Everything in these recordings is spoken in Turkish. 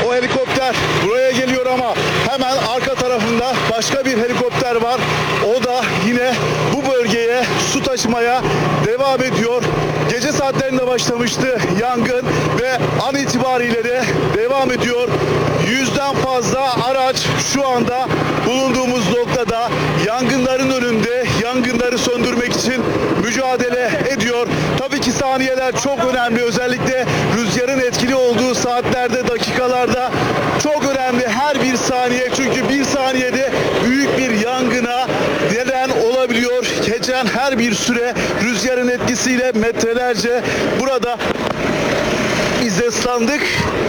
O helikopter buraya geliyor ama hemen arka tarafında başka bir helikopter var. O da yine bu bölgeye su taşımaya devam ediyor. Gece saatlerinde başlamıştı yangın ve an itibariyle de devam ediyor. 100'den fazla araç şu anda bulunduğumuz noktada yangınların önünde yangınları söndürmek için mücadele ediyor. Tabii ki saniyeler çok önemli. Özellikle rüzgarın etkili olduğu saatlerde, dakikalarda çok önemli her bir saniye. Çünkü bir saniyede büyük bir yangına neden olabiliyor. Geçen her bir süre rüzgarın etkisiyle metrelerce burada izlesandık.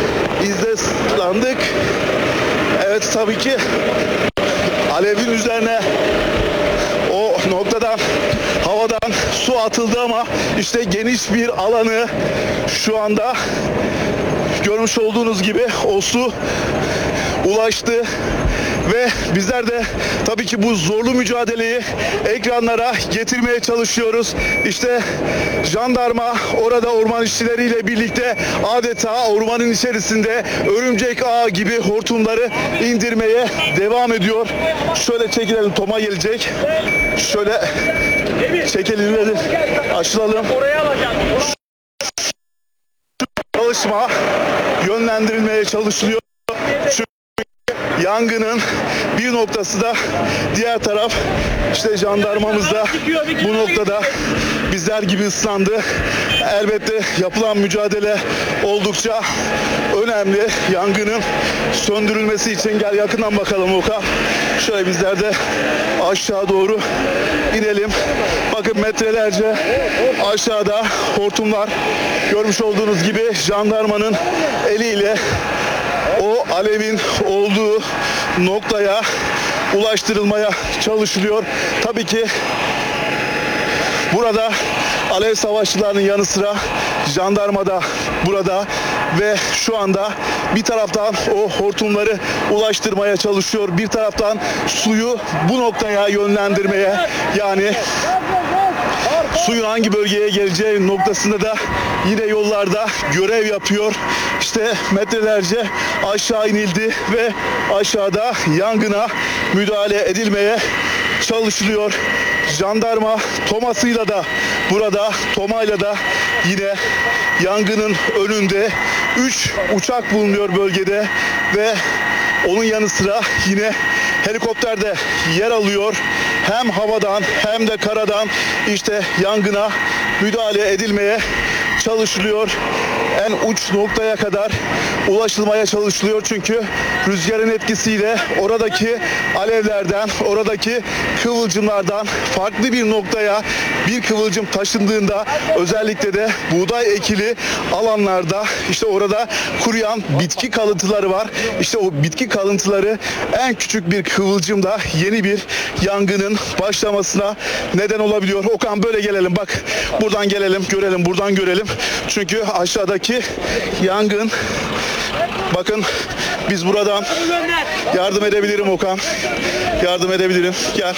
Evet, tabii ki alevin üzerine o noktadan havadan su atıldı ama işte geniş bir alanı şu anda görmüş olduğunuz gibi o su ulaştı. Ve bizler de tabii ki bu zorlu mücadeleyi ekranlara getirmeye çalışıyoruz. İşte jandarma orada orman işçileriyle birlikte adeta ormanın içerisinde örümcek ağı gibi hortumları indirmeye devam ediyor. Şöyle çekilelim, Toma gelecek. Şöyle çekilelim, açılalım. Çalışma yönlendirilmeye çalışılıyor. Yangının bir noktası da diğer taraf, işte jandarmamız da bu noktada bizler gibi ıslandı. Elbette yapılan mücadele oldukça önemli. Yangının söndürülmesi için gel yakından bakalım Okan. Şöyle bizler de aşağı doğru inelim. Bakın metrelerce aşağıda hortumlar, görmüş olduğunuz gibi jandarmanın eliyle o alevin olduğu noktaya ulaştırılmaya çalışılıyor. Tabii ki burada alev savaşçılarının yanı sıra jandarma da burada ve şu anda bir taraftan o hortumları ulaştırmaya çalışıyor. Bir taraftan suyu bu noktaya yönlendirmeye, yani suyun hangi bölgeye geleceği noktasında da yine yollarda görev yapıyor. İşte metrelerce aşağı inildi ve aşağıda yangına müdahale edilmeye çalışılıyor. Jandarma Tomas'ıyla da burada, Toma'yla da yine yangının önünde 3 uçak bulunuyor bölgede ve onun yanı sıra yine helikopter de yer alıyor. Hem havadan hem de karadan işte yangına müdahale edilmeye çalışılıyor. En uç noktaya kadar ulaşılmaya çalışılıyor. Çünkü rüzgarın etkisiyle oradaki alevlerden, oradaki kıvılcımlardan farklı bir noktaya bir kıvılcım taşındığında, özellikle de buğday ekili alanlarda işte orada kuruyan bitki kalıntıları var. İşte o bitki kalıntıları en küçük bir kıvılcımda yeni bir yangının başlamasına neden olabiliyor. Okan, böyle gelelim, bak buradan gelelim, görelim, buradan görelim. Çünkü aşağıdaki yangın, bakın biz buradan yardım edebilirim Okan. Yardım edebilirim. Gel.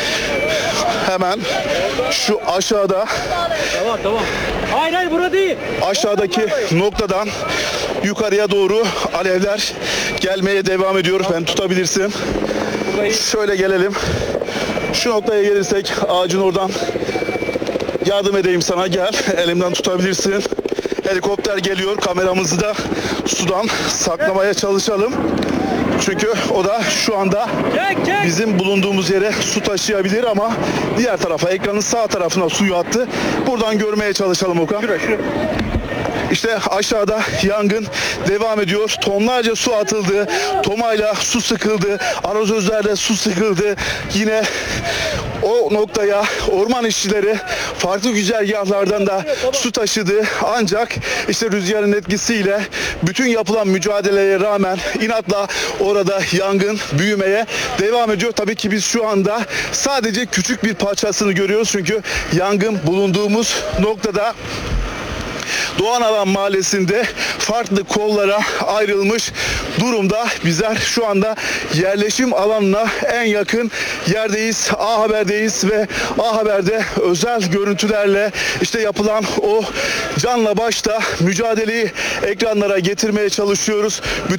Hemen şu aşağıda. Tamam. Hayır, burada değil. Aşağıdaki noktadan yukarıya doğru alevler gelmeye devam ediyor. Ben tutabilirsin. Şöyle gelelim. Şu noktaya gelirsek ağacın oradan yardım edeyim sana, gel. Elimden tutabilirsin. Helikopter geliyor. Kameramızı da sudan saklamaya çalışalım. Çünkü o da şu anda bizim bulunduğumuz yere su taşıyabilir ama diğer tarafa, ekranın sağ tarafına suyu attı. Buradan görmeye çalışalım Okan. İşte aşağıda yangın devam ediyor. Tonlarca su atıldı. Tomayla su sıkıldı. Arazözlerle su sıkıldı. Yine o noktaya orman işçileri farklı güzergahlardan da su taşıdı. Ancak işte rüzgarın etkisiyle bütün yapılan mücadeleye rağmen inatla orada yangın büyümeye devam ediyor. Tabii ki biz şu anda sadece küçük bir parçasını görüyoruz. Çünkü yangın bulunduğumuz noktada Doğan Alan Mahallesi'nde farklı kollara ayrılmış durumda. Bizler şu anda yerleşim alanına en yakın yerdeyiz. A Haber'deyiz ve A Haber'de özel görüntülerle işte yapılan o canla başla mücadeleyi ekranlara getirmeye çalışıyoruz.